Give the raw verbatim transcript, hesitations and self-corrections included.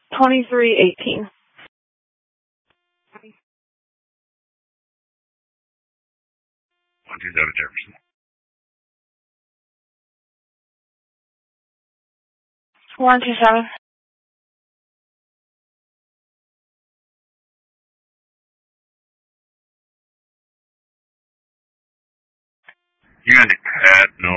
twenty-three eighteen. one two seven Jefferson. one two seven. You guys are at no